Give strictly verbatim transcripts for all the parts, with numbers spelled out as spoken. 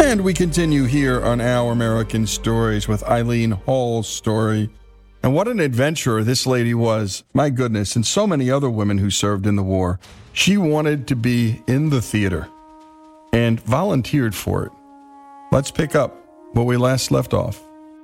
And we continue here on Our American Stories with Eileen Hall's story. And what an adventurer this lady was. My goodness, and so many other women who served in the war. She wanted to be in the theater and volunteered for it. Let's pick up where we last left off.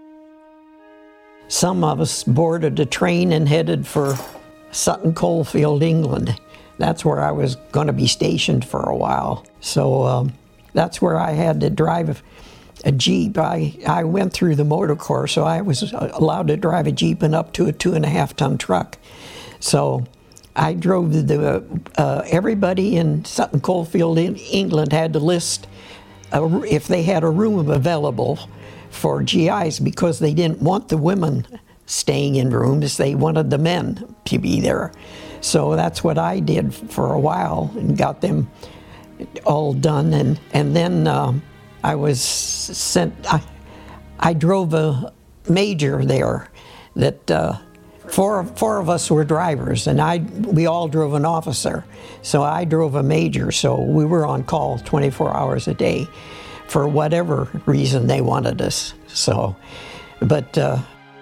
Some of us boarded a train and headed for Sutton Coldfield, England. That's where I was going to be stationed for a while. So um, that's where I had to drive a Jeep. I, I went through the motor corps, so I was allowed to drive a Jeep and up to a two and a half ton truck. So I drove the, uh, everybody in Sutton Coldfield, in England had to list a, if they had a room available for G Is, because they didn't want the women staying in rooms, they wanted the men to be there. So that's what I did for a while and got them all done. And, and then um, I was sent, I, I drove a major there that uh, four, four of us were drivers, and I we all drove an officer. So I drove a major, so we were on call twenty-four hours a day for whatever reason they wanted us. So, but uh,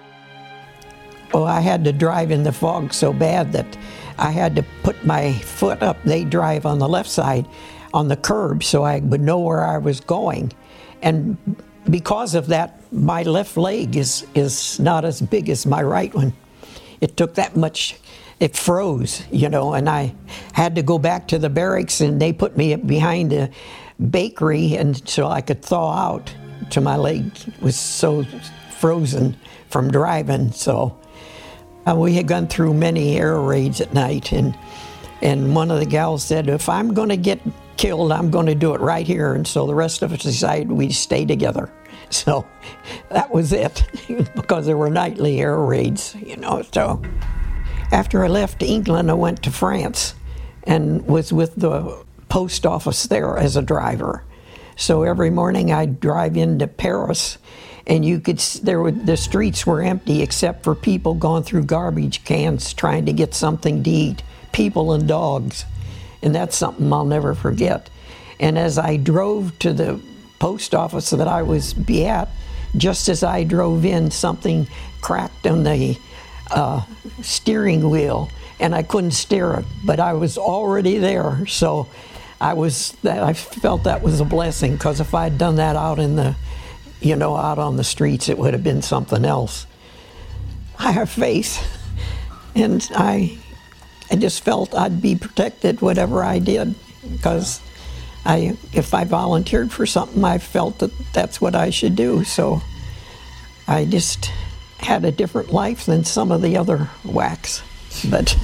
well, I had to drive in the fog so bad that I had to put my foot up. They drive on the left side on the curb so I would know where I was going. And because of that, my left leg is, is not as big as my right one. It took that much, it froze, you know, and I had to go back to the barracks, and they put me behind a bakery and so I could thaw out to my leg. It was so frozen from driving. So uh, we had gone through many air raids at night, and and one of the gals said, if I'm going to get killed, I'm going to do it right here. And so the rest of us decided we'd stay together. So that was it, because there were nightly air raids, you know. So after I left England, I went to France and was with the post office there as a driver. So every morning I'd drive into Paris, and you could, there were, the streets were empty except for people going through garbage cans trying to get something to eat, people and dogs. And that's something I'll never forget. And as I drove to the post office that I was be at, just as I drove in, something cracked on the uh, steering wheel, and I couldn't steer it, but I was already there. So I was, I felt that was a blessing, because if I'd done that out in the, you know, out on the streets, it would have been something else. I have faith, and I, I just felt I'd be protected whatever I did, because I, if I volunteered for something, I felt that that's what I should do. So I just had a different life than some of the other whacks. But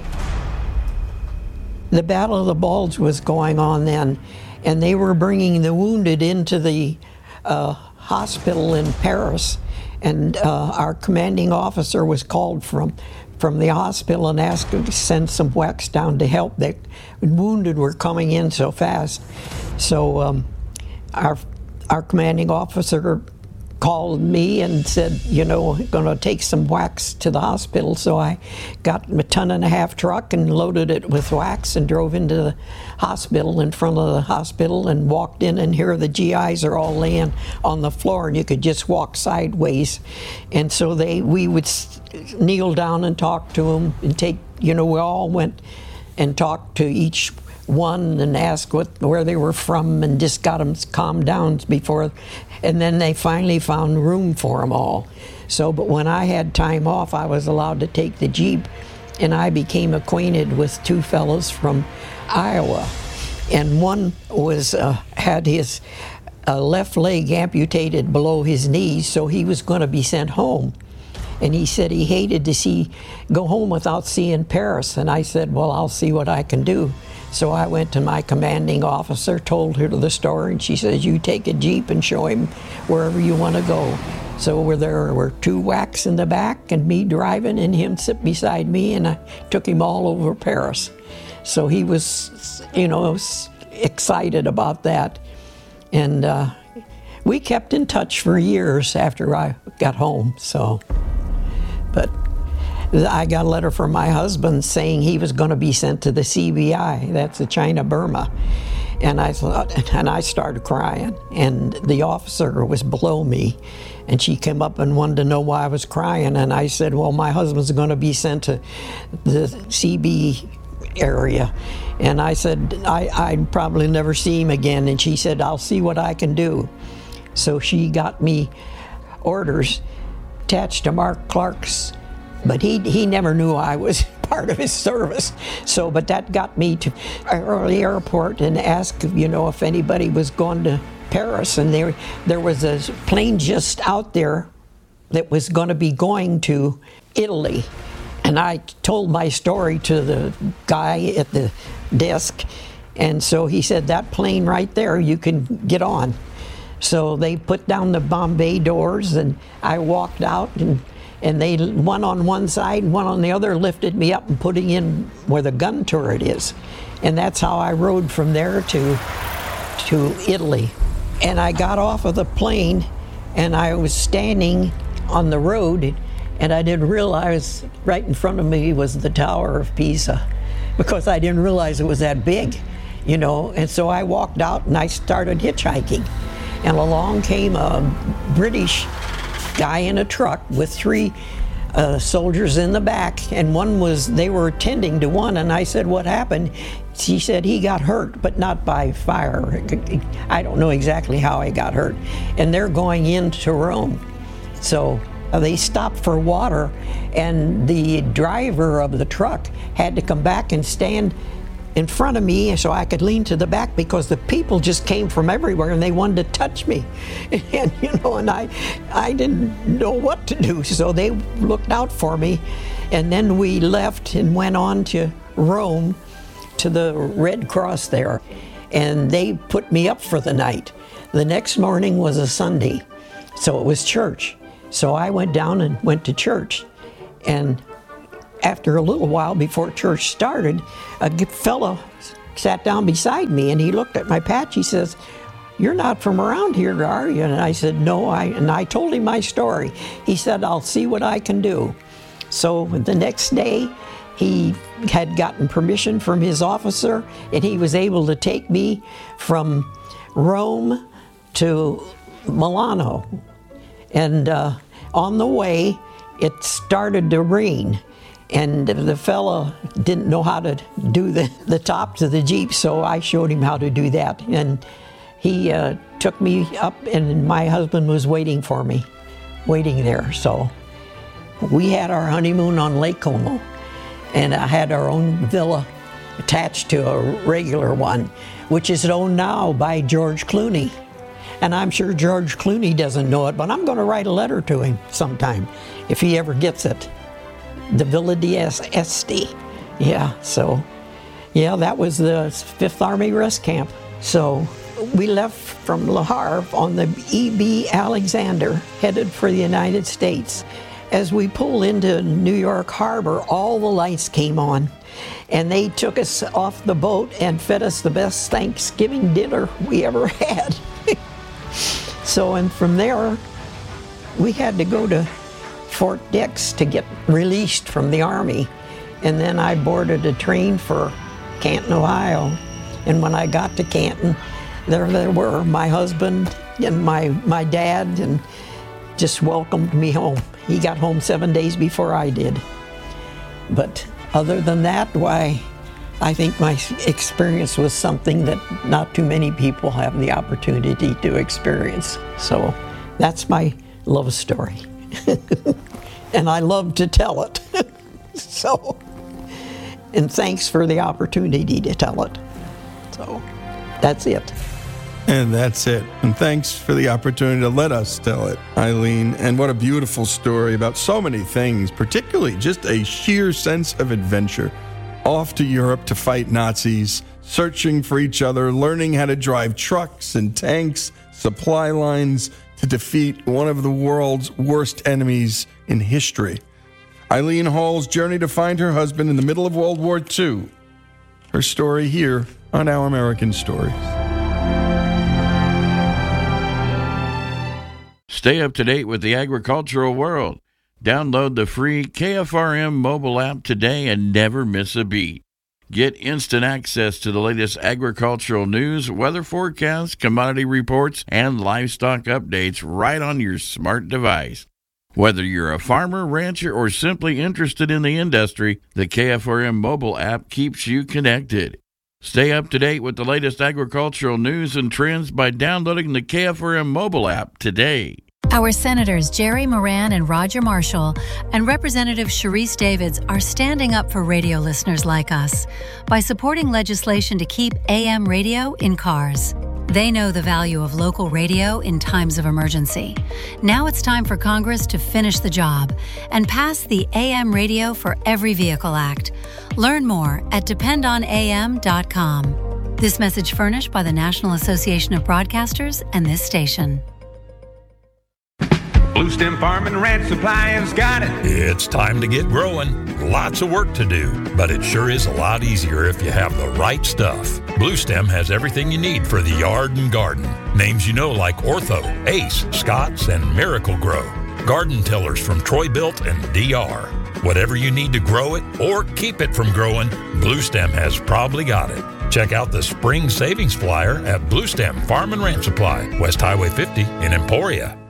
the Battle of the Bulge was going on then, and they were bringing the wounded into the uh, hospital in Paris, and uh, our commanding officer was called from from the hospital and asked him to send some whacks down to help. The wounded were coming in so fast. So um, our our commanding officer called me and said, you know, going to take some whacks to the hospital. So I got a ton and a half truck and loaded it with whacks and drove into the hospital, in front of the hospital, and walked in, and here the G Is are all laying on the floor, and you could just walk sideways. And so they, we would kneel down and talk to them and take, you know, we all went and talked to each one and asked what, where they were from, and just got them calmed down before, and then they finally found room for them all. So, but when I had time off, I was allowed to take the Jeep, and I became acquainted with two fellows from Iowa, and one was uh, had his uh, left leg amputated below his knees, so he was going to be sent home. And he said he hated to see go home without seeing Paris. And I said, well, I'll see what I can do. So I went to my commanding officer, told her the story, and she says, you take a Jeep and show him wherever you want to go. So there were two whacks in the back and me driving, and him sit beside me, and I took him all over Paris. So he was, you know, excited about that. And uh, we kept in touch for years after I got home, so. But I got a letter from my husband saying he was going to be sent to the C B I, that's the China Burma. And I thought, and I started crying, and the officer was below me, and she came up and wanted to know why I was crying, and I said, well, my husband's going to be sent to the C B area, and I said, I, I'd probably never see him again, and she said, I'll see what I can do. So she got me orders attached to Mark Clark's, but he he never knew I was part of his service. So, but that got me to early airport and asked, you know, if anybody was going to Paris, and there there was a plane just out there that was going to be going to Italy. And I told my story to the guy at the desk, and so he said, that plane right there, you can get on. So they put down the Bombay doors, and I walked out, and and they, one on one side and one on the other, lifted me up and putting in where the gun turret is. And that's how I rode from there to to Italy. And I got off of the plane, and I was standing on the road, and I didn't realize right in front of me was the Tower of Pisa, because I didn't realize it was that big, you know. And so I walked out and I started hitchhiking. And along came a British guy in a truck with three uh, soldiers in the back, and one was, they were tending to one, and I said, what happened? She said, he got hurt, but not by fire. I don't know exactly how he got hurt. And they're going into Rome. So uh, they stopped for water, and the driver of the truck had to come back and stand in front of me so I could lean to the back, because the people just came from everywhere and they wanted to touch me. And, you know, and I, I didn't know what to do, so they looked out for me. And then we left and went on to Rome, to the Red Cross there, and they put me up for the night. The next morning was a Sunday, so it was church. So I went down and went to church, and after a little while before church started, a fellow sat down beside me, and he looked at my patch. He says, you're not from around here, are you? And I said, no. I and I told him my story. He said, I'll see what I can do. So the next day, he had gotten permission from his officer, and he was able to take me from Rome to Milano. And uh, on the way, it started to rain. And the fellow didn't know how to do the, the top to the Jeep, so I showed him how to do that. And he uh, took me up, and my husband was waiting for me, waiting there. So we had our honeymoon on Lake Como, and I had our own villa attached to a regular one, which is owned now by George Clooney. And I'm sure George Clooney doesn't know it, but I'm going to write a letter to him sometime, if he ever gets it. The Villa d'Este. Yeah, so, yeah, that was the Fifth Army Rest Camp. So we left from Le Havre on the E B Alexander, headed for the United States. As we pulled into New York Harbor, all the lights came on, and they took us off the boat and fed us the best Thanksgiving dinner we ever had. So, and from there, we had to go to Fort Dix to get released from the Army. And then I boarded a train for Canton, Ohio. And when I got to Canton, there they were, my husband and my, my dad, and just welcomed me home. He got home seven days before I did. But other than that, why, I think my experience was something that not too many people have the opportunity to experience. So that's my love story. And I love to tell it. So, and thanks for the opportunity to tell it. So, that's it. And that's it. And thanks for the opportunity to let us tell it, Eileen. And what a beautiful story about so many things, particularly just a sheer sense of adventure. Off to Europe to fight Nazis, searching for each other, learning how to drive trucks and tanks, supply lines, to defeat one of the world's worst enemies in history. Eileen Hall's journey to find her husband in the middle of World War Two. Her story here on Our American Stories. Stay up to date with the agricultural world. Download the free K F R M mobile app today and never miss a beat. Get instant access to the latest agricultural news, weather forecasts, commodity reports, and livestock updates right on your smart device. Whether you're a farmer, rancher, or simply interested in the industry, the K F R M mobile app keeps you connected. Stay up to date with the latest agricultural news and trends by downloading the K F R M mobile app today. Our Senators Jerry Moran and Roger Marshall and Representative Sharice Davids are standing up for radio listeners like us by supporting legislation to keep A M radio in cars. They know the value of local radio in times of emergency. Now it's time for Congress to finish the job and pass the A M Radio for Every Vehicle Act. Learn more at depend on A M dot com. This message furnished by the National Association of Broadcasters and this station. Blue Stem Farm and Ranch Supply has got it. It's time to get growing. Lots of work to do, but it sure is a lot easier if you have the right stuff. Blue Stem has everything you need for the yard and garden. Names you know like Ortho, Ace, Scott's, and Miracle Grow. Garden tillers from Troy-Bilt and D R. Whatever you need to grow it or keep it from growing, Blue Stem has probably got it. Check out the Spring Savings Flyer at Blue Stem Farm and Ranch Supply, West Highway fifty in Emporia.